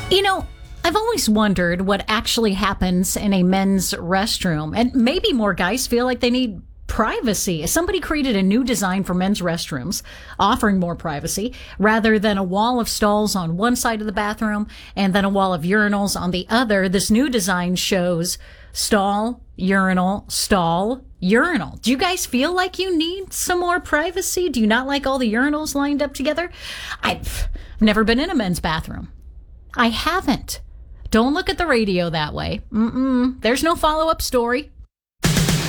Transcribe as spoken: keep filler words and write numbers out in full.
You know, I've always wondered what actually happens in a men's restroom, and maybe more guys feel like they need privacy. Somebody created a new design for men's restrooms, offering more privacy, rather than a wall of stalls on one side of the bathroom and then a wall of urinals on the other. This new design shows stall, urinal, stall, urinal. Do you guys feel like you need some more privacy? Do you not like all the urinals lined up together? I've never been in a men's bathroom. I haven't. Don't look at the radio that way. Mm-mm. There's no follow-up story.